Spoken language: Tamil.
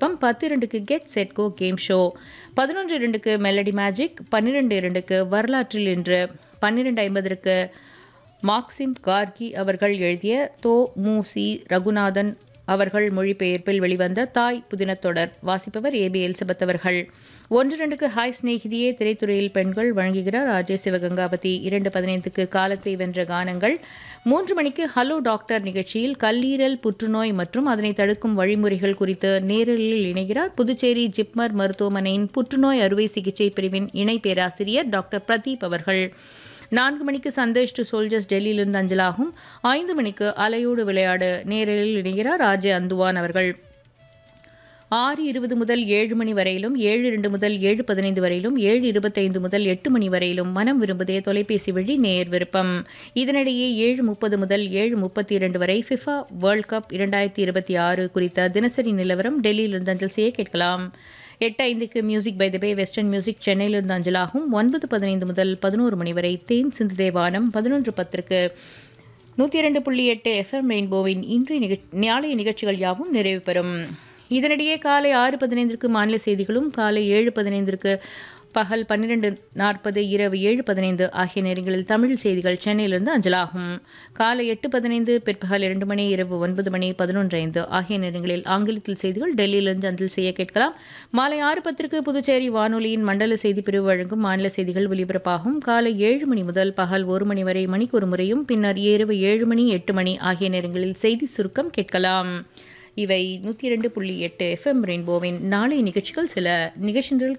விருப்பம். 10:02க்கு get set go game show, 11:02க்கு melody magic, 12:02க்கு வரலாற்றில் இன்று, 12:50க்கு மாக்சிம் கார்கி அவர்கள் எழுதிய தோ. மு. சி. ரகுநாதன் அவர்கள் மொழிபெயர்ப்பில் வெளிவந்த தாய் புதினத்தொடர். வாசிப்பவர் ஏபி எலிசபெத் அவர்கள். 1:02க்கு ஹாய் ஸ்நேகிதியே திரைத்துறையில் பெண்கள் வழங்குகிறார் ஆர்ஜே சிவகங்காவதி. 2:15க்கு காலத்தை வென்ற கானங்கள். 3 மணிக்கு ஹலோ டாக்டர் நிகழ்ச்சியில் கல்லீரல் புற்றுநோய் மற்றும் அதனை தடுக்கும் வழிமுறைகள் குறித்து நேரலில் இணைகிறார் புதுச்சேரி ஜிப்மர் மருத்துவமனையின் புற்றுநோய் அறுவை சிகிச்சை பிரிவின் இணை பேராசிரியர் டாக்டர் பிரதீப் அவர்கள். 4 மணிக்கு சந்தேஷ் டு சோல்ஜர்ஸ் டெல்லியிலிருந்து அஞ்சலாகும். 5 மணிக்கு அலையோடு விளையாடு நேரலில் இணைகிறார் ஆர்ஜே அந்துவான் அவர்கள். 6:20 முதல் 7 மணி வரையிலும், 7:02 முதல் 7:15 வரையிலும், 7:25 முதல் 8 மணி வரையிலும் மனம் விரும்புதே தொலைபேசி வழி நேயர் விருப்பம். இதனிடையே 7:30 முதல் 7:32 வரை ஃபிஃபா வேர்ல்ட் கப் 2026 குறித்த தினசரி நிலவரம் டெல்லியிலிருந்து அஞ்சல் செய்ய கேட்கலாம். 8:05க்கு music by the pay western music சென்னையிலிருந்து அஞ்சலாகும். 9:15 முதல் 11 மணி வரை தேன் சிந்து தேவானம். 11:10க்கு 102.8 FM ரெயின்போவின் இன்றைய நாளைய நிகழ்ச்சிகள் யாவும் நிறைவு பெறும். இதனிடையே காலை 6:15க்கு மாநில செய்திகளும், காலை 7:15க்கு பகல் 12:40 இரவு 7:15 ஆகிய நேரங்களில் தமிழ் செய்திகள் சென்னையிலிருந்து அஞ்சலாகும். காலை 8:15 பிற்பகல் 2 மணி இரவு 9 மணி 11:05 ஆகிய நேரங்களில் ஆங்கிலத்தில் செய்திகள் டெல்லியிலிருந்து அஞ்சல் செய்ய கேட்கலாம். மாலை 6:10க்கு புதுச்சேரி வானொலியின் மண்டல செய்தி பிரிவு வழங்கும் மாநில செய்திகள் ஒலிபரப்பாகும். காலை 7 மணி முதல் பகல் 1 மணி வரை மணிக்கு ஒரு முறையும், பின்னர் இரவு 7 மணி 8 மணி ஆகிய நேரங்களில் செய்தி சுருக்கம் கேட்கலாம். இவை 102.8 FM ரெயின்போவின் நாளைய நிகழ்ச்சிகள். சில நிகழ்ச்சிகள்